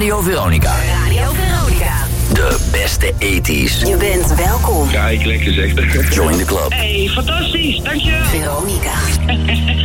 Radio Veronica. Radio Veronica. De beste 80's. Je bent welkom. Kijk, lekker zeg. Join the club. Hey, fantastisch, dank je. Veronica.